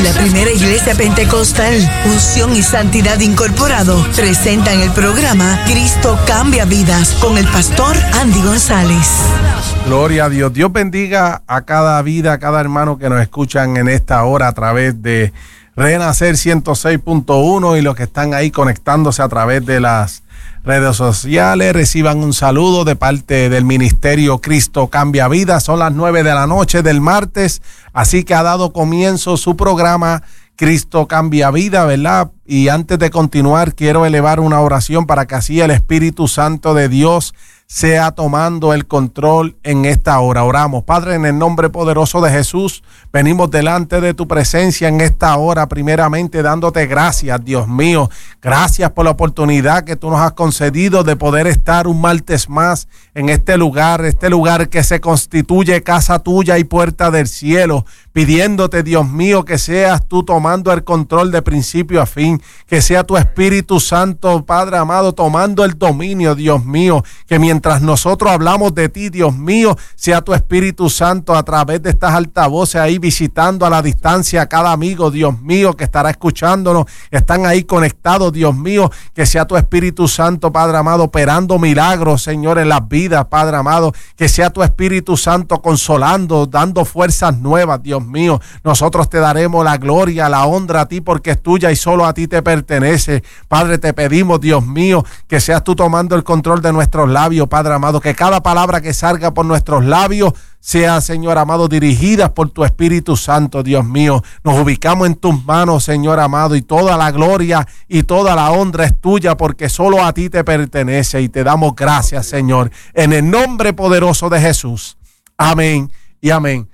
La Primera Iglesia Pentecostal, Unción y Santidad Incorporado, presentan el programa Cristo Cambia Vidas con el pastor Andy González. Gloria a Dios. Dios bendiga a cada vida, a cada hermano que nos escuchan en esta hora a través de Renacer 106.1 y los que están ahí conectándose a través de las redes sociales. Reciban un saludo de parte del Ministerio Cristo Cambia Vidas. Son las 9 de la noche del martes, así que ha dado comienzo su programa Cristo Cambia Vida, ¿verdad? Y antes de continuar, quiero elevar una oración para que así el Espíritu Santo de Dios sea tomando el control en esta hora. Oramos. Padre, en el nombre poderoso de Jesús, venimos delante de tu presencia en esta hora, primeramente dándote gracias, Dios mío. Gracias por la oportunidad que tú nos has concedido de poder estar un martes más en este lugar que se constituye casa tuya y puerta del cielo, pidiéndote, Dios mío, que seas tú tomando el control de principio a fin, que sea tu Espíritu Santo, Padre amado, tomando el dominio, Dios mío, que mientras nosotros hablamos de ti, Dios mío, sea tu Espíritu Santo a través de estas altavoces ahí visitando a la distancia a cada amigo, Dios mío, que estará escuchándonos, están ahí conectados, Dios mío, que sea tu Espíritu Santo, Padre amado, operando milagros, Señor, en las vidas, Padre amado, que sea tu Espíritu Santo consolando, dando fuerzas nuevas, Dios mío. Nosotros te daremos la gloria, la honra a ti porque es tuya y solo a ti te pertenece. Padre, te pedimos, Dios mío, que seas tú tomando el control de nuestros labios, Padre amado, que cada palabra que salga por nuestros labios sea, Señor amado, dirigida por tu Espíritu Santo, Dios mío. Nos ubicamos en tus manos, Señor amado, y toda la gloria y toda la honra es tuya porque solo a ti te pertenece y te damos gracias, Señor, en el nombre poderoso de Jesús. Amén y amén.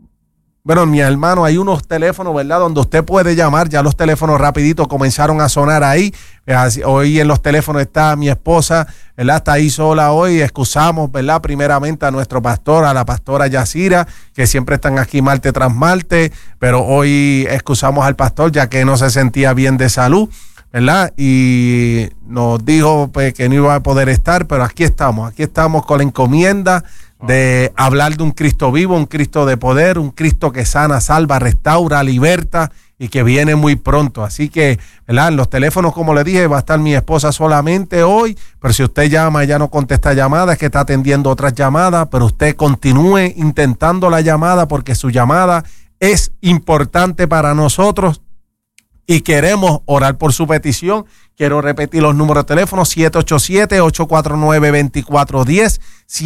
Bueno, mi hermano, hay unos teléfonos, ¿verdad?, donde usted puede llamar. Ya los teléfonos rapidito comenzaron a sonar ahí. Hoy en los teléfonos está mi esposa, ¿verdad? Está ahí sola hoy. Excusamos, ¿verdad?, primeramente a nuestro pastor, a la pastora Yacira, que siempre están aquí martes tras martes, pero hoy excusamos al pastor ya que no se sentía bien de salud, ¿verdad? Y nos dijo pues que no iba a poder estar, pero aquí estamos con la encomienda de hablar de un Cristo vivo, un Cristo de poder, un Cristo que sana, salva, restaura, liberta y que viene muy pronto. Así que, ¿verdad?, en los teléfonos, como le dije, va a estar mi esposa solamente hoy, pero si usted llama, ella no contesta llamadas, es que está atendiendo otras llamadas, pero usted continúe intentando la llamada porque su llamada es importante para nosotros y queremos orar por su petición. Quiero repetir los números de teléfono: 787-849-2410,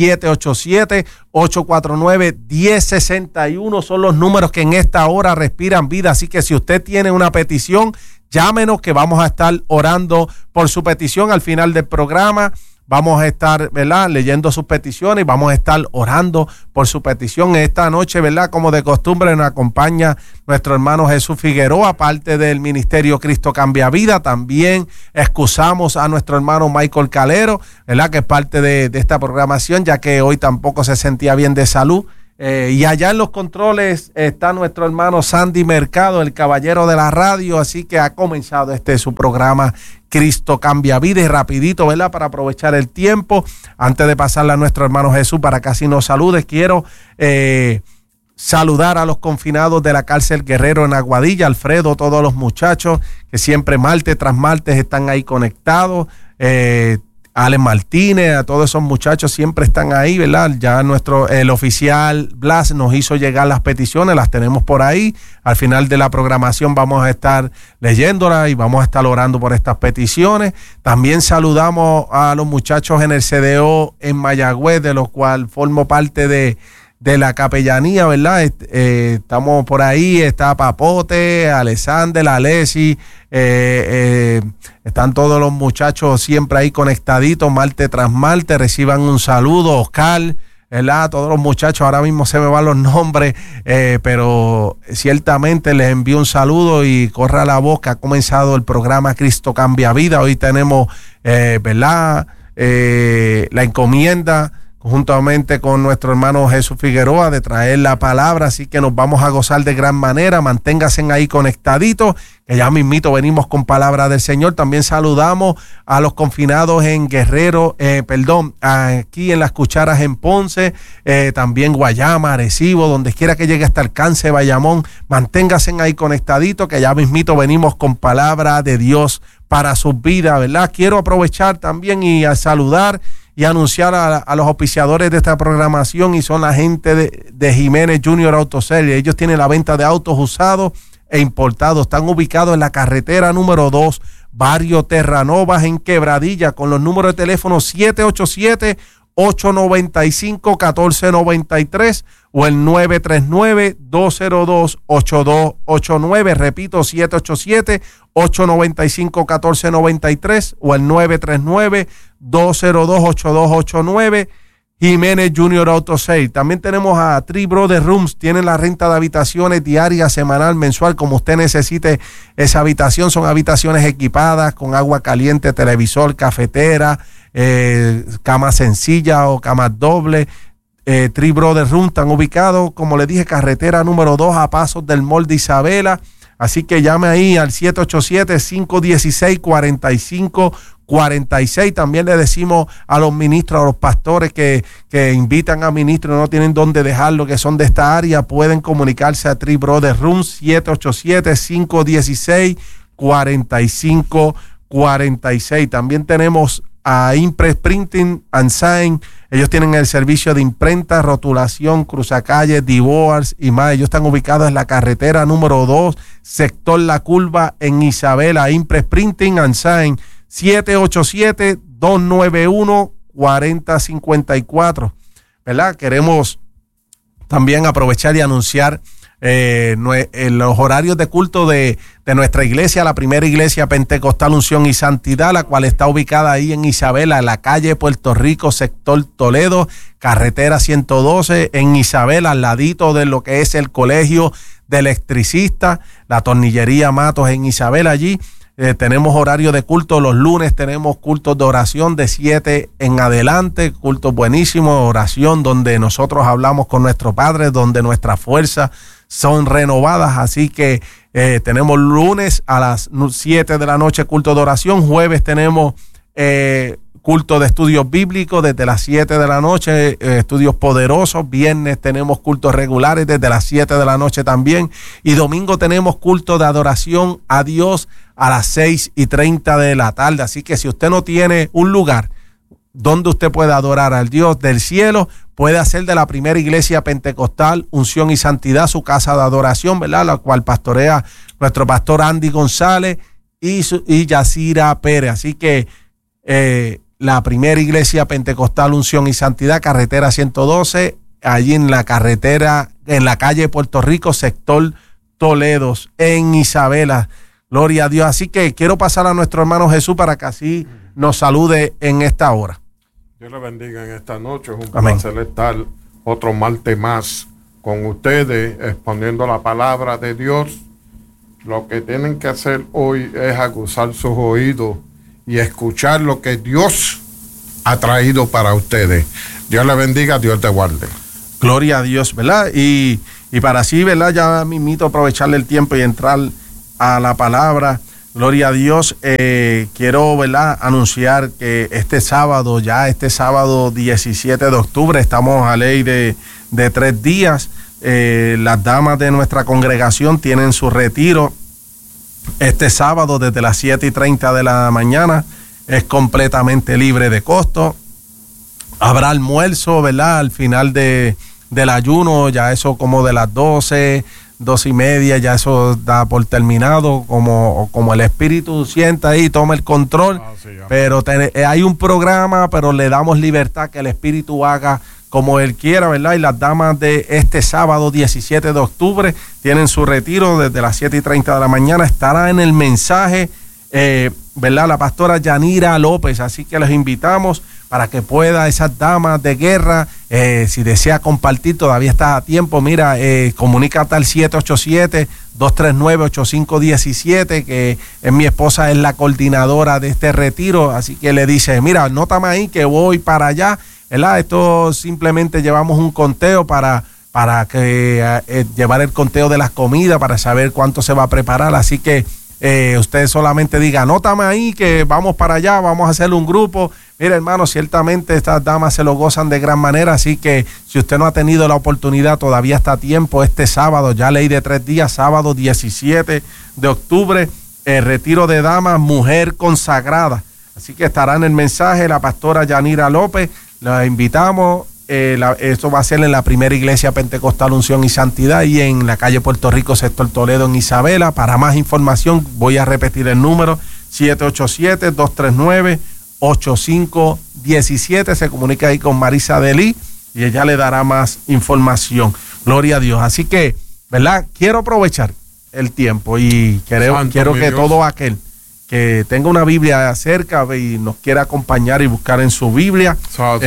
787-849-1061. Son los números que en esta hora respiran vida. Así que si usted tiene una petición, llámenos que vamos a estar orando por su petición al final del programa. Vamos a estar, ¿verdad?, leyendo sus peticiones y vamos a estar orando por su petición. Esta noche, ¿verdad?, como de costumbre, nos acompaña nuestro hermano Jesús Figueroa, parte del Ministerio Cristo Cambia Vida. También excusamos a nuestro hermano Michael Calero, ¿verdad?, que es parte de esta programación, ya que hoy tampoco se sentía bien de salud. Y allá en los controles está nuestro hermano Sandy Mercado, el caballero de la radio, así que ha comenzado su programa Cristo Cambia Vida. Y rapidito, ¿verdad?, para aprovechar el tiempo, antes de pasarle a nuestro hermano Jesús para que así nos salude, quiero saludar a los confinados de la cárcel Guerrero en Aguadilla, Alfredo, todos los muchachos que siempre martes tras martes están ahí conectados, Alex Martínez, a todos esos muchachos siempre están ahí, ¿verdad? Ya el oficial Blas nos hizo llegar las peticiones, las tenemos por ahí. Al final de la programación vamos a estar leyéndolas y vamos a estar orando por estas peticiones. También saludamos a los muchachos en el CDO en Mayagüez, de los cuales formo parte de la capellanía, ¿verdad? Estamos por ahí, está Papote, Alexander, Alessi, están todos los muchachos siempre ahí conectaditos, martes tras martes. Reciban un saludo, Oscar, ¿verdad? Todos los muchachos, ahora mismo se me van los nombres, pero ciertamente les envío un saludo y corra la voz que ha comenzado el programa Cristo Cambia Vida. Hoy tenemos, ¿verdad?, la encomienda juntamente con nuestro hermano Jesús Figueroa, de traer la palabra, así que nos vamos a gozar de gran manera. Manténganse ahí conectaditos, que ya mismito venimos con palabra del Señor. También saludamos a los confinados en Guerrero, aquí en Las Cucharas en Ponce, también Guayama, Arecibo, donde quiera que llegue hasta Alcance, Bayamón. Manténganse ahí conectaditos, que ya mismito venimos con palabra de Dios para sus vidas, ¿verdad? Quiero aprovechar también y a saludar y anunciar a los auspiciadores de esta programación, y son la gente de Jiménez Junior Auto Sales. Ellos tienen la venta de autos usados e importados. Están ubicados en la carretera número 2, barrio Terranovas, en Quebradilla, con los números de teléfono 787-895-1493 o el 939-202-8289. Repito, 787-895-1493 o el 939-202-8289. Jiménez Junior Auto Sales. También tenemos a Three Brothers Rooms. Tienen la renta de habitaciones diaria, semanal, mensual, como usted necesite esa habitación. Son habitaciones equipadas con agua caliente, televisor, cafetera, cama sencilla o cama doble. Three Brothers Rooms están ubicados, como les dije, carretera número 2, a pasos del Mall de Isabela. Así que llame ahí al 787-516-4546. También le decimos a los ministros, a los pastores que invitan a ministros y no tienen dónde dejarlo, que son de esta área, pueden comunicarse a Three Brothers Rooms, 787-516-4546. También tenemos a Impress Printing and Sign. Ellos tienen el servicio de imprenta, rotulación, cruzacalle, divorce y más. Ellos están ubicados en la carretera número 2, sector La Curva, en Isabela. Impress Printing and Sign, 787-291-4054. ¿Verdad? Queremos también aprovechar y anunciar los horarios de culto de nuestra iglesia, la primera iglesia pentecostal Unción y Santidad, la cual está ubicada ahí en Isabela, en la calle Puerto Rico, sector Toledo, carretera 112, en Isabela, al ladito de lo que es el colegio de electricistas, la tornillería Matos en Isabela. Allí tenemos horario de culto. Los lunes tenemos cultos de oración de 7 en adelante, cultos buenísimos, oración donde nosotros hablamos con nuestro Padre, donde nuestras fuerzas son renovadas. Así que tenemos lunes a las 7 de la noche culto de oración, jueves tenemos culto de estudios bíblicos desde las 7 de la noche, estudios poderosos. Viernes tenemos cultos regulares desde las 7 de la noche también, y domingo tenemos culto de adoración a Dios a las 6:30 de la tarde. Así que si usted no tiene un lugar donde usted pueda adorar al Dios del cielo, puede hacer de la primera iglesia pentecostal Unción y Santidad su casa de adoración, ¿verdad? La cual pastorea nuestro pastor Andy González y Yacira Pérez. Así que la primera iglesia pentecostal Unción y Santidad, carretera 112, allí en la carretera, en la calle Puerto Rico, sector Toledo, en Isabela. Gloria a Dios. Así que quiero pasar a nuestro hermano Jesús para que así nos salude en esta hora. Dios le bendiga en esta noche. Es un placer estar otro martes más con ustedes exponiendo la palabra de Dios. Lo que tienen que hacer hoy es aguzar sus oídos y escuchar lo que Dios ha traído para ustedes. Dios le bendiga, Dios te guarde. Gloria a Dios, ¿verdad? Y para así, ¿verdad? Ya mismito aprovecharle el tiempo y entrar a la palabra. Gloria a Dios. Quiero, ¿verdad?, anunciar que este sábado 17 de octubre, estamos a ley de 3 días. Las damas de nuestra congregación tienen su retiro este sábado desde las 7:30 de la mañana. Es completamente libre de costo. Habrá almuerzo, ¿verdad?, al final del ayuno, ya eso como de las 12:30, ya eso da por terminado, como el Espíritu sienta ahí, toma el control. Pero hay un programa, pero le damos libertad que el Espíritu haga como Él quiera, ¿verdad? Y las damas de este sábado 17 de octubre tienen su retiro desde las 7:30 de la mañana. Estará en el mensaje, ¿verdad?, la pastora Yanira López. Así que los invitamos para que pueda, esas damas de guerra, si desea compartir, todavía está a tiempo. Mira, comunícate al 787-239-8517, que mi esposa es la coordinadora de este retiro. Así que le dice, mira, anótame ahí que voy para allá. ¿verdad? Esto simplemente llevamos un conteo para llevar el conteo de las comidas, para saber cuánto se va a preparar. Así que usted solamente diga, anótame ahí que vamos para allá, vamos a hacer un grupo. Mira, hermano, ciertamente estas damas se lo gozan de gran manera, así que si usted no ha tenido la oportunidad, todavía está a tiempo. Este sábado, ya ley de 3 días, sábado 17 de octubre, el retiro de damas, mujer consagrada. Así que estará en el mensaje la pastora Yanira López. La invitamos. Esto va a ser en la primera iglesia pentecostal Unción y Santidad y en la calle Puerto Rico, sector Toledo, en Isabela. Para más información voy a repetir el número: 787-239-8517. Se comunica ahí con Marisa Delí y ella le dará más información. Gloria a Dios. Así que, ¿verdad? Quiero aprovechar el tiempo y quiero que todo aquel que tenga una Biblia cerca y nos quiera acompañar y buscar en su Biblia,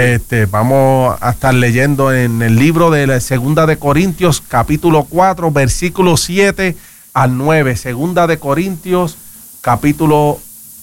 vamos a estar leyendo en el libro de la Segunda de Corintios, capítulo 4, versículos 7 al 9. Segunda de Corintios, capítulo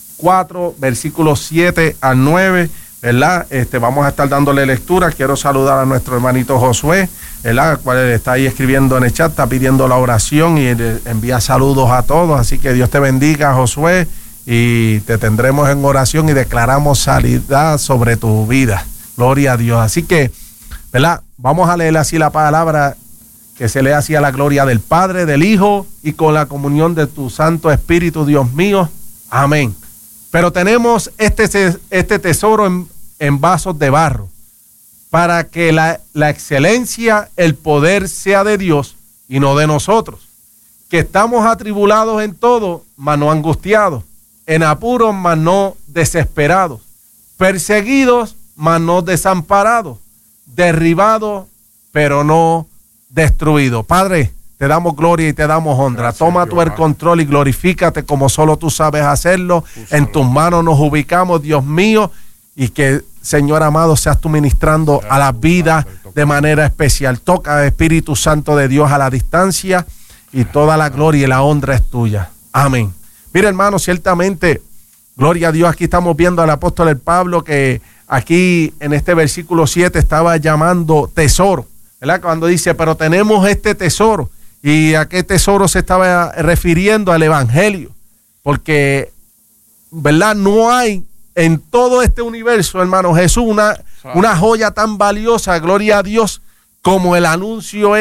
4, versículos 7 al 9, ¿verdad? Vamos a estar dándole lectura. Quiero saludar a nuestro hermanito Josué, ¿verdad? El cual está ahí escribiendo en el chat, está pidiendo la oración y envía saludos a todos. Así que Dios te bendiga, Josué, y te tendremos en oración y declaramos sanidad sobre tu vida. Gloria a Dios. Así que, ¿verdad? Vamos a leer así la palabra, que se lee así: a la gloria del Padre, del Hijo y con la comunión de tu Santo Espíritu, Dios mío. Amén. Pero tenemos este tesoro en vasos de barro, para que la excelencia, el poder sea de Dios y no de nosotros, que estamos atribulados en todo, mas no angustiados, en apuros, mas no desesperados, perseguidos, mas no desamparados, derribados, pero no destruidos. Padre, te damos gloria y te damos honra. Gracias, toma tú el control y glorifícate como solo tú sabes hacerlo. En tus manos nos ubicamos, Dios mío, y que, Señor amado, seas tú ministrando a la vida de manera especial. Toca, Espíritu Santo de Dios, a la distancia, y toda la gloria y la honra es tuya. Amén. Mira, hermano, ciertamente, gloria a Dios, aquí estamos viendo al apóstol Pablo, que aquí en este versículo 7 estaba llamando tesoro, ¿verdad? Cuando dice, pero tenemos este tesoro. ¿Y a qué tesoro se estaba refiriendo? Al Evangelio. Porque, ¿verdad? No hay en todo este universo, hermano Jesús, una joya tan valiosa, gloria a Dios, como el anuncio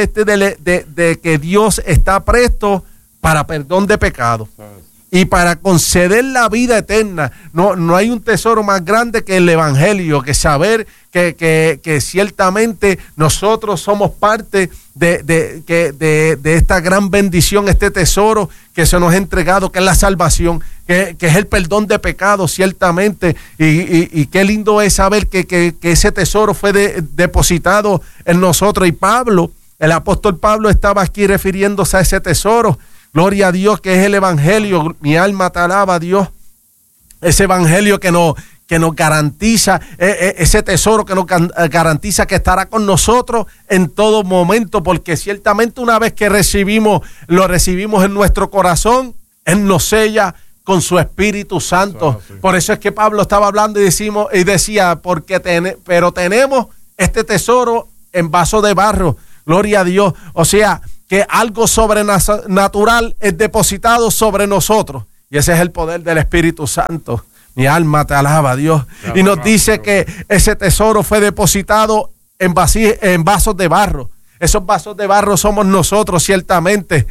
de que Dios está presto para perdón de pecados y para conceder la vida eterna. No hay un tesoro más grande que el Evangelio, que saber que ciertamente nosotros somos parte de esta gran bendición, este tesoro que se nos ha entregado, que es la salvación, que es el perdón de pecados, ciertamente. Y qué lindo es saber que ese tesoro fue depositado en nosotros. Y Pablo, el apóstol Pablo, estaba aquí refiriéndose a ese tesoro. Gloria a Dios, que es el Evangelio. Mi alma te alaba, Dios. Ese Evangelio que nos garantiza, ese tesoro que nos garantiza que estará con nosotros en todo momento, porque ciertamente una vez que lo recibimos en nuestro corazón, Él nos sella con su Espíritu Santo. Sí. Por eso es que Pablo estaba hablando y decía, pero tenemos este tesoro en vaso de barro. Gloria a Dios. O sea, que algo sobrenatural es depositado sobre nosotros, y ese es el poder del Espíritu Santo. Mi alma te alaba, Dios. Y nos dice que ese tesoro fue depositado en vasos de barro. Esos vasos de barro somos nosotros, ciertamente.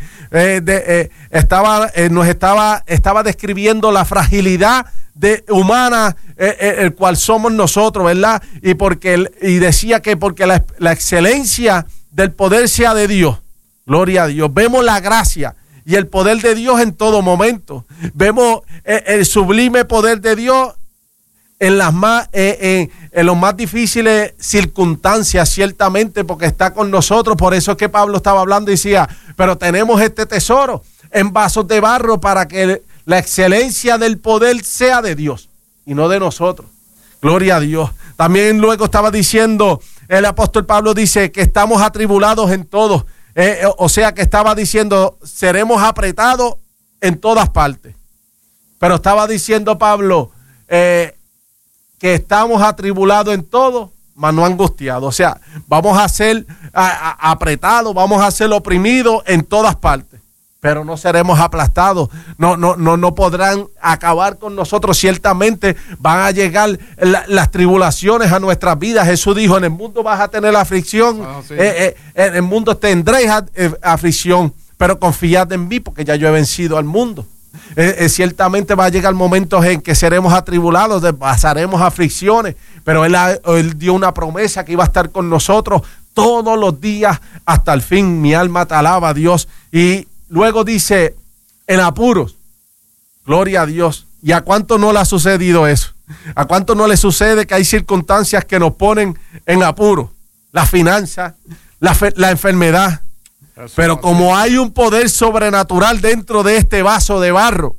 Estaba describiendo la fragilidad humana, el cual somos nosotros, ¿verdad? Y decía que porque la excelencia del poder sea de Dios. Gloria a Dios. Vemos la gracia y el poder de Dios en todo momento. Vemos el sublime poder de Dios en las más difíciles circunstancias, ciertamente, porque está con nosotros. Por eso es que Pablo estaba hablando y decía, pero tenemos este tesoro en vasos de barro para que la excelencia del poder sea de Dios y no de nosotros. Gloria a Dios. También luego estaba diciendo, el apóstol Pablo dice que estamos atribulados en todo. O sea que estaba diciendo, seremos apretados en todas partes. Pero estaba diciendo Pablo que estamos atribulados en todo, mas no angustiados. O sea, vamos a ser apretados, vamos a ser oprimidos en todas partes, pero no seremos aplastados. No podrán acabar con nosotros. Ciertamente van a llegar las tribulaciones a nuestras vidas. Jesús dijo: en el mundo vas a tener aflicción, sí. En el mundo tendréis aflicción, pero confiad en mí, porque ya yo he vencido al mundo. Ciertamente va a llegar momentos en que seremos atribulados, pasaremos aflicciones, pero él dio una promesa que iba a estar con nosotros todos los días hasta el fin. Mi alma te alaba, Dios. Y luego dice: en apuros. Gloria a Dios. ¿Y a cuánto no le ha sucedido eso? ¿A cuánto no le sucede que hay circunstancias que nos ponen en apuros? La finanza, la enfermedad. Eso, pero como hay un poder sobrenatural dentro de este vaso de barro,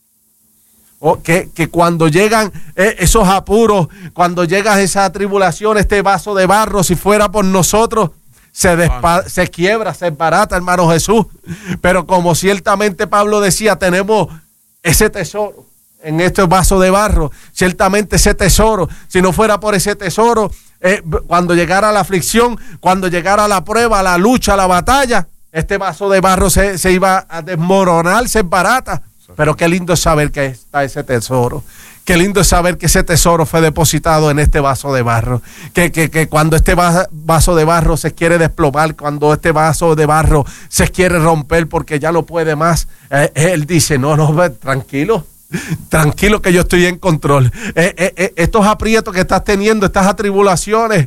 que cuando llegan esos apuros, cuando llega esa tribulación, este vaso de barro, si fuera por nosotros, se quiebra, se desbarata, hermano Jesús. Pero como ciertamente Pablo decía, tenemos ese tesoro en este vaso de barro. Ciertamente ese tesoro, si no fuera por ese tesoro, cuando llegara la aflicción, cuando llegara la prueba, la lucha, la batalla, este vaso de barro se iba a desmoronar, se desbarata. Pero qué lindo es saber que está ese tesoro. Qué lindo es saber que ese tesoro fue depositado en este vaso de barro. Que cuando este vaso de barro se quiere desplomar, cuando este vaso de barro se quiere romper porque ya no puede más, él dice: no, tranquilo. Tranquilo, que yo estoy en control. Estos aprietos que estás teniendo, estas atribulaciones,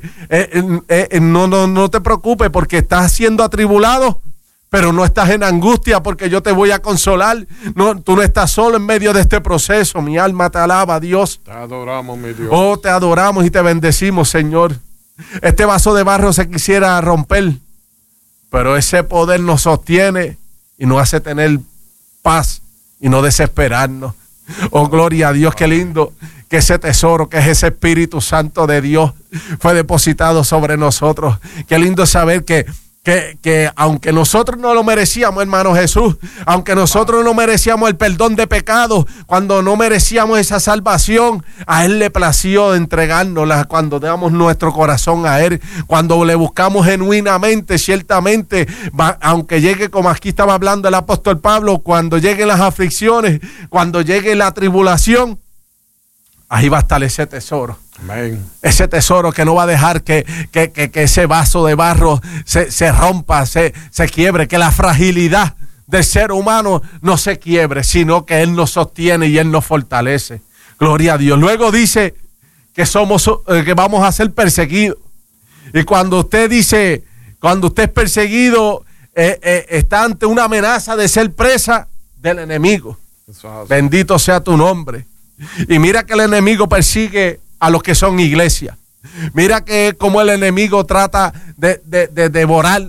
no te preocupes, porque estás siendo atribulado, pero no estás en angustia, porque yo te voy a consolar. No, tú no estás solo en medio de este proceso. Mi alma te alaba, Dios. Te adoramos, mi Dios. Oh, te adoramos y te bendecimos, Señor. Este vaso de barro se quisiera romper, pero ese poder nos sostiene y nos hace tener paz y no desesperarnos. Oh, gloria a Dios, qué lindo que ese tesoro, que es ese Espíritu Santo de Dios, fue depositado sobre nosotros. Qué lindo saber que aunque nosotros no lo merecíamos, hermano Jesús, aunque nosotros no merecíamos el perdón de pecados, cuando no merecíamos esa salvación, a Él le plació entregárnosla. Cuando damos nuestro corazón a Él, cuando le buscamos genuinamente, ciertamente, aunque llegue, como aquí estaba hablando el apóstol Pablo, cuando lleguen las aflicciones, cuando llegue la tribulación, ahí va a estar ese tesoro. Amén. Ese tesoro que no va a dejar que ese vaso de barro se rompa, se quiebre, que la fragilidad del ser humano no se quiebre, sino que Él nos sostiene y Él nos fortalece. Gloria a Dios. Luego dice que vamos a ser perseguidos. Y cuando usted dice, cuando usted es perseguido, está ante una amenaza de ser presa del enemigo. Bendito sea tu nombre. Y mira que el enemigo persigue a los que son iglesia. Mira que como el enemigo trata de devorar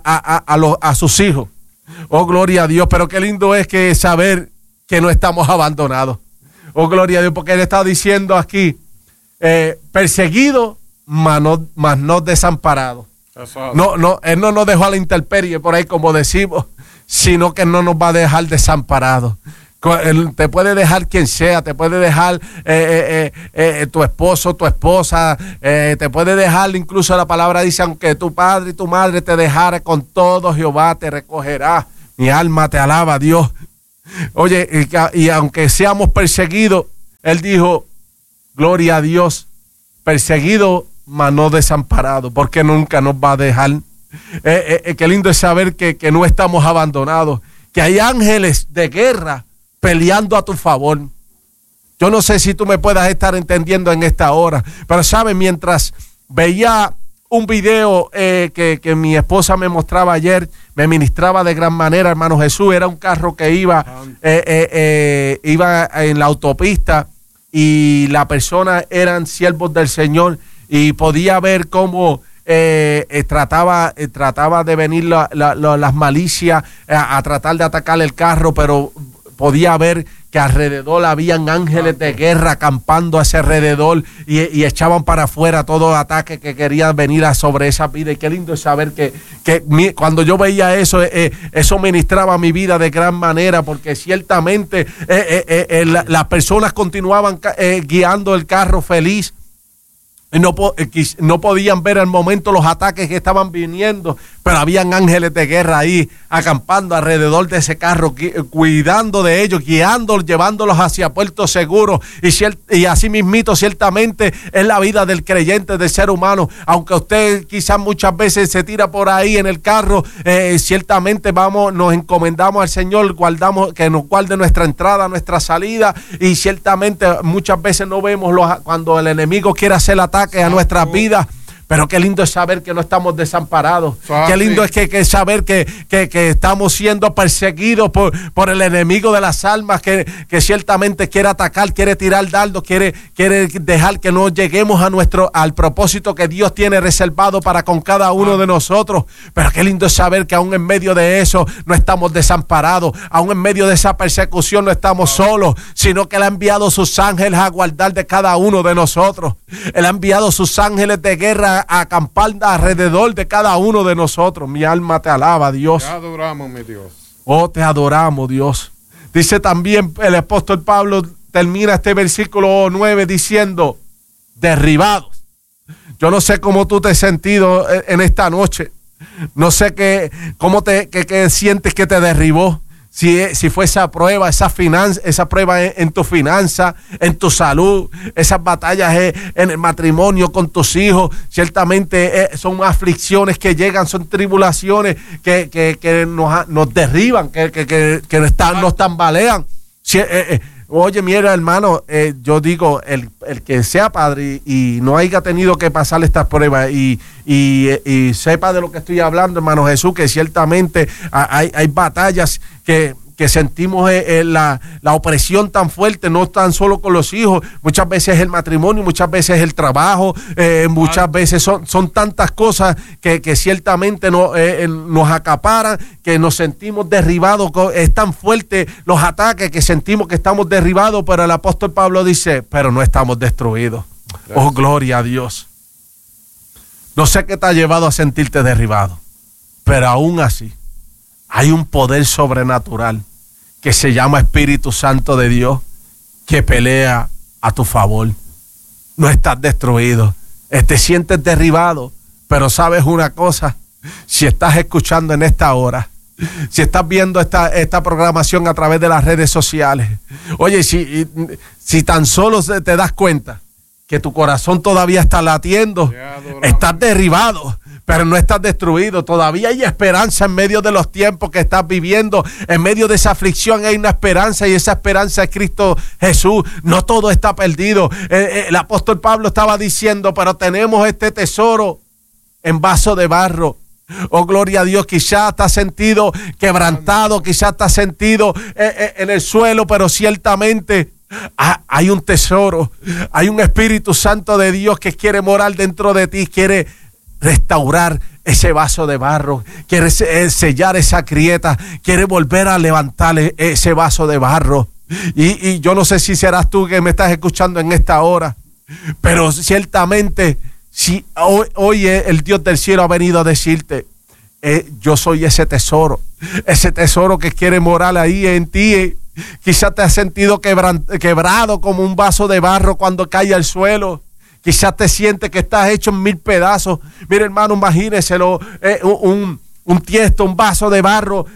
a sus hijos. Oh, gloria a Dios. Pero qué lindo es que saber que no estamos abandonados. Oh, gloria a Dios, porque Él está diciendo aquí, perseguido, mas no desamparado. No, Él no nos dejó a la intemperie, por ahí como decimos, sino que no nos va a dejar desamparados. Te puede dejar quien sea, te puede dejar tu esposo, tu esposa, te puede dejar, incluso la palabra dice, aunque tu padre y tu madre te dejara, con todo Jehová te recogerá. Mi alma te alaba, Dios. Oye, y aunque seamos perseguidos, Él dijo, gloria a Dios, perseguido, mas no desamparado, porque nunca nos va a dejar. Qué lindo es saber que no estamos abandonados, que hay ángeles de guerra peleando a tu favor. Yo no sé si tú me puedas estar entendiendo en esta hora, pero sabes, mientras veía un video que mi esposa me mostraba ayer, me ministraba de gran manera, hermano Jesús. Era un carro que iba en la autopista y la persona eran siervos del Señor, y podía ver cómo trataba de venir las malicias a tratar de atacar el carro, pero podía ver que alrededor habían ángeles de guerra acampando a ese alrededor y echaban para afuera todo ataque que quería venir sobre esa vida. Y qué lindo es saber que cuando yo veía eso, eso ministraba mi vida de gran manera, porque ciertamente las personas continuaban guiando el carro feliz. No podían ver al momento los ataques que estaban viniendo, pero habían ángeles de guerra ahí acampando alrededor de ese carro, cuidando de ellos, guiándolos, llevándolos hacia puertos seguros. Y así mismito, ciertamente es la vida del creyente, del ser humano. Aunque usted quizás muchas veces se tira por ahí en el carro, ciertamente nos encomendamos al Señor, que nos guarde nuestra entrada, nuestra salida, y ciertamente muchas veces no vemos cuando el enemigo quiere hacer el ataque a nuestras vidas. Pero qué lindo es saber que no estamos desamparados. Qué lindo es que saber que estamos siendo perseguidos por el enemigo de las almas, que ciertamente quiere atacar, quiere tirar dardos, quiere dejar que no lleguemos al propósito que Dios tiene reservado para con cada uno de nosotros. Pero qué lindo es saber que aún en medio de eso no estamos desamparados, aún en medio de esa persecución no estamos solos, sino que Él ha enviado sus ángeles a guardar de cada uno de nosotros. Él ha enviado sus ángeles de guerra a acampar alrededor de cada uno de nosotros. Mi alma te alaba, Dios. Te adoramos, mi Dios. Oh, te adoramos, Dios. Dice también el apóstol Pablo, termina este versículo 9 diciendo, derribados. Yo no sé cómo tú te has sentido en esta noche. No sé cómo qué sientes que te derribó. Si fue esa prueba, esa prueba en tu finanza, en tu salud, esas batallas en el matrimonio con tus hijos, ciertamente son aflicciones que llegan, son tribulaciones que nos derriban, que nos tambalean. Oye, mira, hermano, yo digo, el que sea padre y no haya tenido que pasar estas pruebas y sepa de lo que estoy hablando, hermano Jesús, que ciertamente hay batallas que sentimos la opresión tan fuerte, no tan solo con los hijos, muchas veces el matrimonio, muchas veces el trabajo, muchas veces son tantas cosas que ciertamente nos acaparan, que nos sentimos derribados. Es tan fuerte los ataques que sentimos que estamos derribados, pero el apóstol Pablo dice, pero no estamos destruidos. Gracias. Oh, gloria a Dios. No sé qué te ha llevado a sentirte derribado, pero aún así hay un poder sobrenatural que se llama Espíritu Santo de Dios, que pelea a tu favor. No estás destruido, te sientes derribado, pero sabes una cosa, si estás escuchando en esta hora, si estás viendo esta programación a través de las redes sociales, oye, si tan solo te das cuenta que tu corazón todavía está latiendo, estás derribado, pero no estás destruido. Todavía hay esperanza en medio de los tiempos que estás viviendo. En medio de esa aflicción hay una esperanza, y esa esperanza es Cristo Jesús. No todo está perdido. El apóstol Pablo estaba diciendo, pero tenemos este tesoro en vaso de barro. Oh, gloria a Dios. Quizás te has sentido quebrantado, quizás te has sentido en el suelo, pero ciertamente hay un tesoro, hay un Espíritu Santo de Dios que quiere morar dentro de ti, quiere restaurar ese vaso de barro, quiere sellar esa grieta, quiere volver a levantar ese vaso de barro. Y yo no sé si serás tú que me estás escuchando en esta hora, pero ciertamente si hoy el Dios del cielo ha venido a decirte, yo soy ese tesoro que quiere morar ahí en ti. Quizás te has sentido quebrado como un vaso de barro cuando cae al suelo. Quizás te sientes que estás hecho en 1000 pedazos. Mira, hermano, imagíneselo, un tiesto, un vaso de barro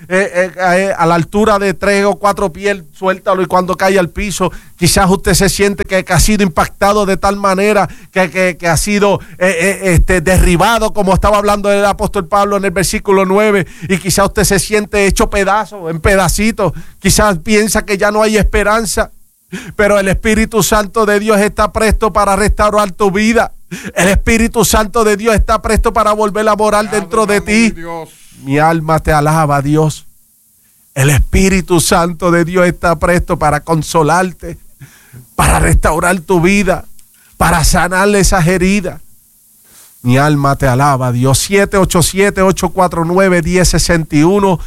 a la altura de 3 o 4 pies, suéltalo, y cuando cae al piso, quizás usted se siente que ha sido impactado de tal manera que ha sido derribado, como estaba hablando el apóstol Pablo en el versículo 9, y quizás usted se siente hecho pedazos, en pedacitos, quizás piensa que ya no hay esperanza. Pero el Espíritu Santo de Dios está presto para restaurar tu vida. El Espíritu Santo de Dios está presto para volver a morar dentro de ti. Mi alma te alaba, Dios. El Espíritu Santo de Dios está presto para consolarte, para restaurar tu vida, para sanarle esas heridas. Mi alma te alaba, Dios. 787-849-1061,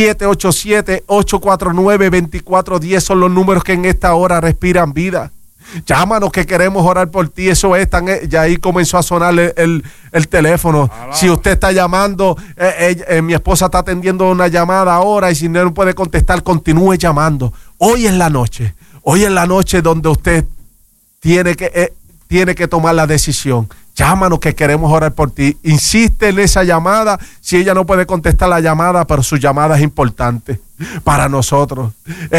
787-849-2410 son los números que en esta hora respiran vida. Llámanos que queremos orar por ti. Eso es, ya ahí comenzó a sonar el teléfono. Si usted está llamando, mi esposa está atendiendo una llamada ahora, y si no puede contestar, continúe llamando. Hoy es la noche donde usted tiene que tiene que tomar la decisión. Llámanos que queremos orar por ti. Insiste en esa llamada. Si ella no puede contestar la llamada, pero su llamada es importante para nosotros.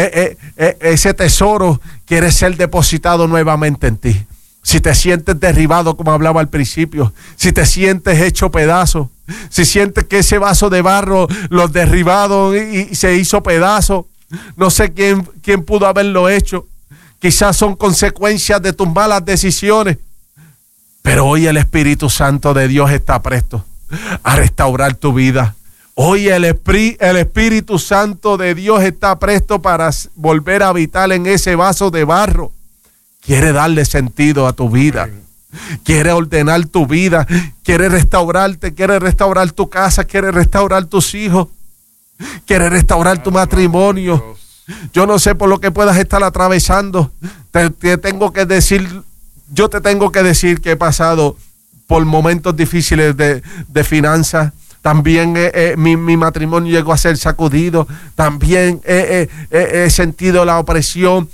Ese tesoro quiere ser depositado nuevamente en ti. Si te sientes derribado, como hablaba al principio, si te sientes hecho pedazos, si sientes que ese vaso de barro lo derribado y se hizo pedazo, no sé quién pudo haberlo hecho. Quizás son consecuencias de tus malas decisiones. Pero hoy el Espíritu Santo de Dios está presto a restaurar tu vida. Hoy el Espíritu Santo de Dios está presto para volver a habitar en ese vaso de barro. Quiere darle sentido a tu vida. Quiere ordenar tu vida. Quiere restaurarte. Quiere restaurar tu casa. Quiere restaurar tus hijos. Quiere restaurar tu matrimonio. Yo no sé por lo que puedas estar atravesando. Te tengo que decir... Yo te tengo que decir que he pasado por momentos difíciles de finanzas. También mi matrimonio llegó a ser sacudido. También he sentido la opresión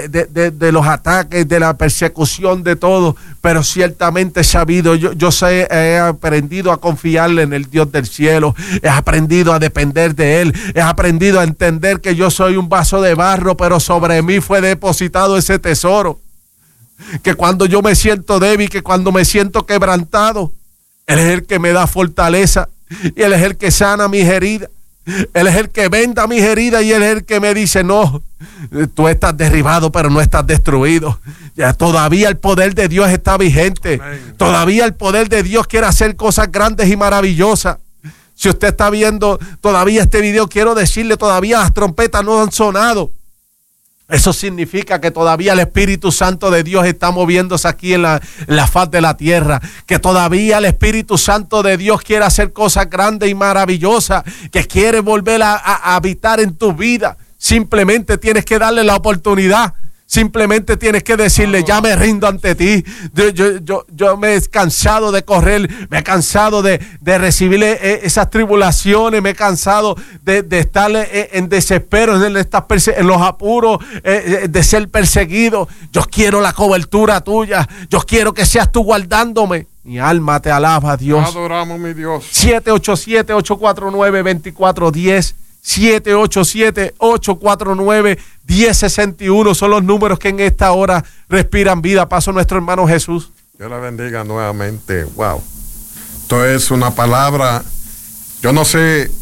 de los ataques, de la persecución, de todo. Pero ciertamente he sabido, he aprendido a confiarle en el Dios del cielo. He aprendido a depender de Él. He aprendido a entender que yo soy un vaso de barro, pero sobre mí fue depositado ese tesoro. Que cuando yo me siento débil, que cuando me siento quebrantado, Él es el que me da fortaleza y Él es el que sana mis heridas. Él es el que venda mis heridas y Él es el que me dice, no, tú estás derribado pero no estás destruido. Ya, todavía el poder de Dios está vigente. Amén. Todavía el poder de Dios quiere hacer cosas grandes y maravillosas. Si usted está viendo todavía este video, quiero decirle, todavía las trompetas no han sonado. Eso significa que todavía el Espíritu Santo de Dios está moviéndose aquí en la faz de la tierra. Que todavía el Espíritu Santo de Dios quiere hacer cosas grandes y maravillosas. Que quiere volver a habitar en tu vida. Simplemente tienes que darle la oportunidad. Simplemente tienes que decirle, ya me rindo ante ti. Yo me he cansado de correr, me he cansado de recibir esas tribulaciones, me he cansado de estar en desespero, en los apuros, de ser perseguido. Yo quiero la cobertura tuya. Yo quiero que seas tú guardándome. Mi alma te alaba, Dios. Adoramos, mi Dios. 787-849-2410. 787-849-1061 son los números que en esta hora respiran vida. Paso a nuestro hermano Jesús. Dios la bendiga nuevamente. Wow. Esto es una palabra. Yo no sé.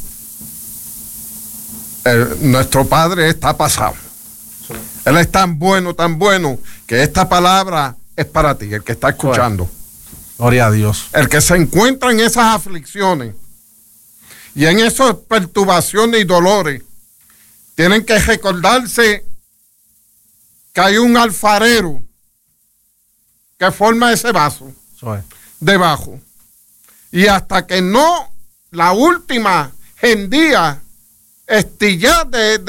Nuestro Padre está pasado. Sí. Él es tan bueno que esta palabra es para ti, el que está escuchando. Gloria a Dios. El que se encuentra en esas aflicciones y en esas perturbaciones y dolores, tienen que recordarse que hay un alfarero que forma ese vaso debajo. Y hasta que no la última hendía estilla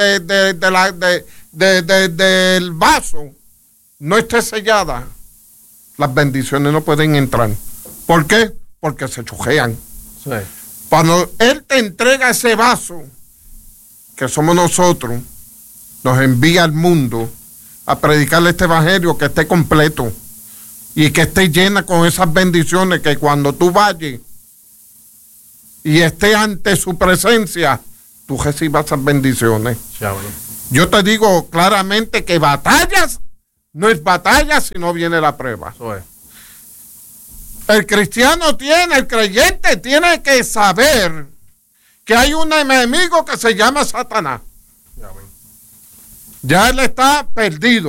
del vaso no esté sellada, las bendiciones no pueden entrar. ¿Por qué? Porque se chujean. Sí. Cuando Él te entrega ese vaso, que somos nosotros, nos envía al mundo a predicarle este evangelio que esté completo y que esté llena con esas bendiciones, que cuando tú vayas y estés ante su presencia, tú recibas esas bendiciones. Yo te digo claramente que batallas no es batalla si no viene la prueba. El creyente tiene que saber que hay un enemigo que se llama Satanás. Ya él está perdido.